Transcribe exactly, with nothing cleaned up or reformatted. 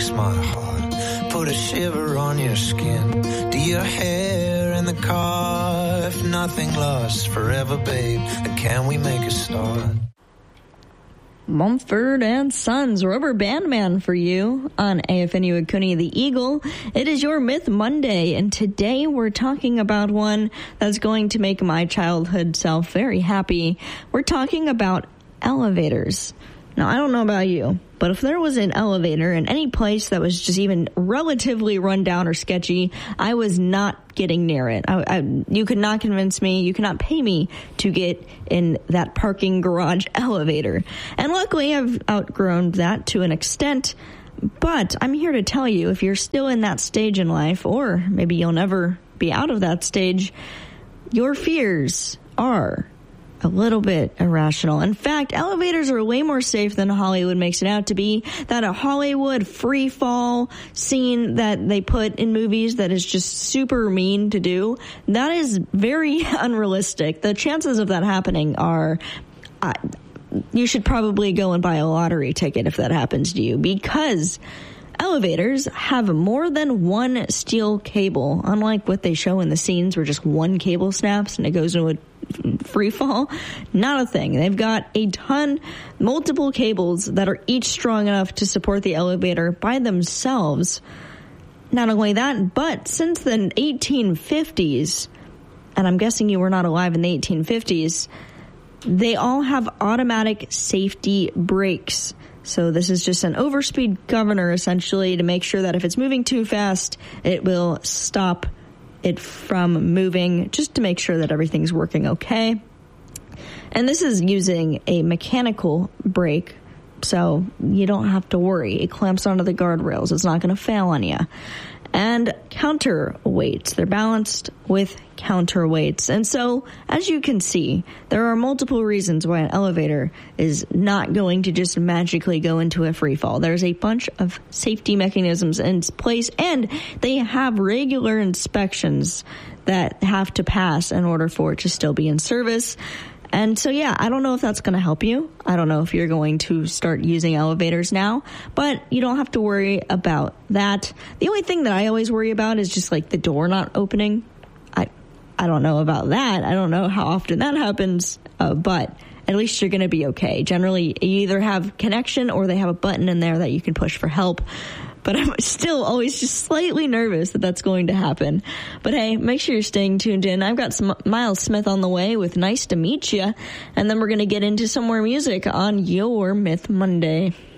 breaks my heart. Put a shiver on your skin. Do your hair in the car. If nothing lasts forever, babe, then can we make a start? Mumford and Sons, Rubber Band Man for you on A F N U Oconee the Eagle. It is your Myth Monday, and today we're talking about one that's going to make my childhood self very happy. We're talking about elevators. Now, I don't know about you, but if there was an elevator in any place that was just even relatively run down or sketchy, I was not getting near it. I, I, you could not convince me, you cannot pay me to get in that parking garage elevator. And luckily, I've outgrown that to an extent. But I'm here to tell you, if you're still in that stage in life, or maybe you'll never be out of that stage, your fears are a little bit irrational. In fact, elevators are way more safe than Hollywood makes it out to be. That a Hollywood free fall scene that they put in movies that is just super mean to do, that is very unrealistic. The chances of that happening are, uh, you should probably go and buy a lottery ticket if that happens to you, because elevators have more than one steel cable, unlike what they show in the scenes where just one cable snaps and it goes into a free fall. Not a thing. They've got a ton, multiple cables that are each strong enough to support the elevator by themselves. Not only that, but since the eighteen fifties, and I'm guessing you were not alive in the eighteen fifties, they all have automatic safety brakes. So this is just an overspeed governor, essentially, to make sure that if it's moving too fast, it will stop it from moving, just to make sure that everything's working okay. And this is using a mechanical brake, so you don't have to worry. It clamps onto the guardrails. It's not going to fail on you. And counterweights. They're balanced with counterweights. And so, as you can see, there are multiple reasons why an elevator is not going to just magically go into a free fall. There's a bunch of safety mechanisms in place, and they have regular inspections that have to pass in order for it to still be in service. And so, yeah, I don't know if that's going to help you. I don't know if you're going to start using elevators now, but you don't have to worry about that. The only thing that I always worry about is just like the door not opening. I, I don't know about that. I don't know how often that happens, uh, but at least you're going to be okay. Generally, you either have connection or they have a button in there that you can push for help. But I'm still always just slightly nervous that that's going to happen. But hey, make sure you're staying tuned in. I've got some Miles Smith on the way with Nice to Meet Ya. And then we're going to get into some more music on your Myth Monday.